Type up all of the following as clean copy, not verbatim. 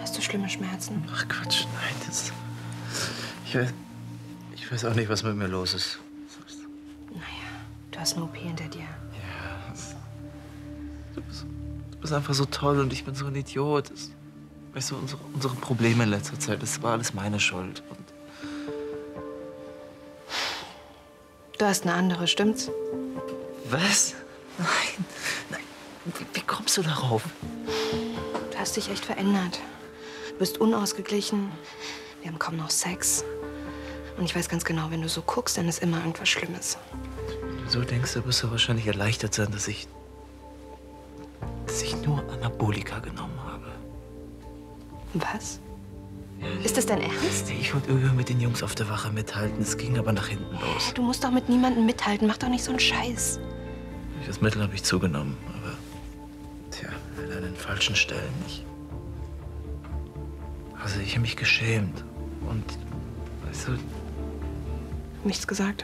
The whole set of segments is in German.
Hast du schlimme Schmerzen? Ach Quatsch, nein. Ich weiß auch nicht, was mit mir los ist. Naja, du hast eine OP hinter dir. Ja, du bist einfach so toll und ich bin so ein Idiot. Weißt du, unsere Probleme in letzter Zeit, das war alles meine Schuld. Und Du hast eine andere, stimmt's? was? Nein. Wie kommst du darauf? Du hast dich echt verändert. Du bist unausgeglichen. Wir haben kaum noch Sex. Und ich weiß ganz genau, wenn du so guckst, dann ist immer irgendwas Schlimmes. Wenn du so denkst, dann wirst du wahrscheinlich erleichtert sein, dass ich nur Anabolika genommen habe. Was? Ist das dein Ernst? Ich wollte irgendwie mit den Jungs auf der Wache mithalten. Es ging aber nach hinten los. Du musst doch mit niemandem mithalten. Mach doch nicht so einen Scheiß. Das Mittel habe ich zugenommen, aber tja, an den falschen Stellen nicht. Also ich habe mich geschämt und weißt du, Nichts gesagt.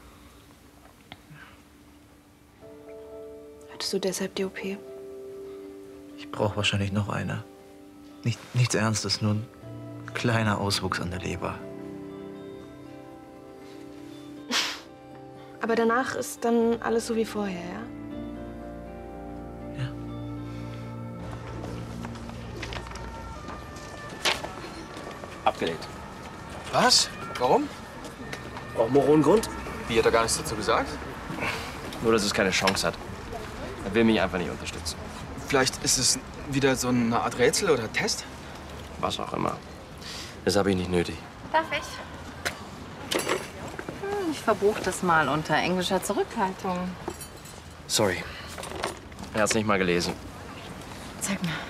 Hattest du deshalb die OP? ich brauche wahrscheinlich noch eine. Nichts Ernstes, nur ein kleiner Auswuchs an der Leber. Aber danach ist dann alles so wie vorher, ja? Ja. Abgelehnt. Was? Warum? Braucht Moro einen Grund? Wie, hat er gar nichts dazu gesagt? Nur, dass es keine Chance hat. Er will mich einfach nicht unterstützen. Vielleicht ist es wieder so eine Art Rätsel oder Test? Was auch immer. Das habe ich nicht nötig. Darf ich? Ich verbuche das mal unter englischer Zurückhaltung. Sorry. Er hat's nicht mal gelesen. Zeig mal.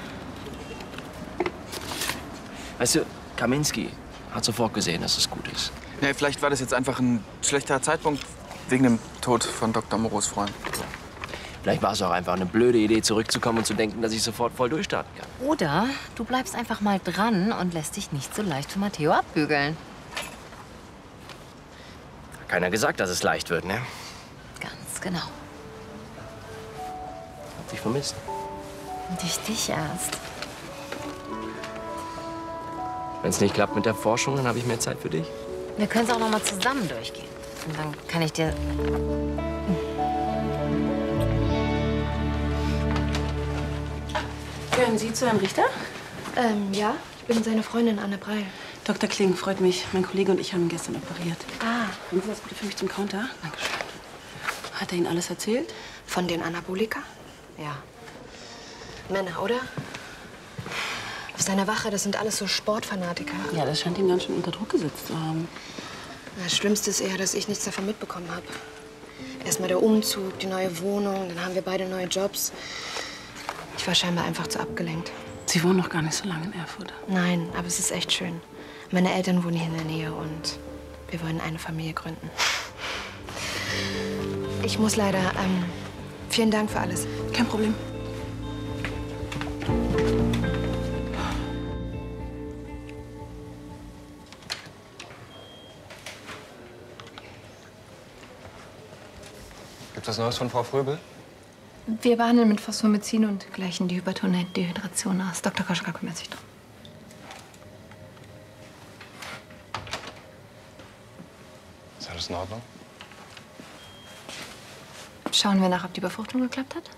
Weißt du, Kaminski hat sofort gesehen, dass es gut ist. Nee, vielleicht war das jetzt einfach ein schlechter Zeitpunkt wegen dem Tod von Dr. Moros Freund. Vielleicht war es auch einfach eine blöde Idee, zurückzukommen und zu denken, dass ich sofort voll durchstarten kann. Oder du bleibst einfach mal dran und lässt dich nicht so leicht von Matteo abbügeln. Hat keiner gesagt, dass es leicht wird, ne? Ganz genau. Hab dich vermisst. Durch dich erst. Wenn es nicht klappt mit der Forschung, dann habe ich mehr Zeit für dich. Wir können es auch noch mal zusammen durchgehen. Und dann kann ich dir... Gehören Sie zu Herrn Richter? Ja, ich bin seine Freundin Anne Breil. Dr. Kling, freut mich. Mein Kollege und ich haben ihn gestern operiert. Ah, Bringen Sie das bitte für mich zum Counter? Dankeschön. Hat er Ihnen alles erzählt? von den Anabolika? Ja. Männer, oder? Auf seiner Wache, das sind alles so Sportfanatiker. Ja, das scheint ihn ganz schön unter Druck gesetzt zu haben. Das Schlimmste ist eher, dass ich nichts davon mitbekommen habe. Erst mal der Umzug, die neue Wohnung, dann haben wir beide neue Jobs. Ich war scheinbar einfach zu abgelenkt. Sie wohnen noch gar nicht so lange in Erfurt. Nein, aber es ist echt schön. Meine Eltern wohnen hier in der Nähe und wir wollen eine Familie gründen. Ich muss leider. Vielen Dank für alles. Kein Problem. Gibt es was Neues von Frau Fröbel? Wir behandeln mit Phosphomycin und gleichen die Hypertonie und Dehydration aus. Dr. Koschka kümmert sich drum. Ist alles in Ordnung? Schauen wir nach, ob die Befruchtung geklappt hat?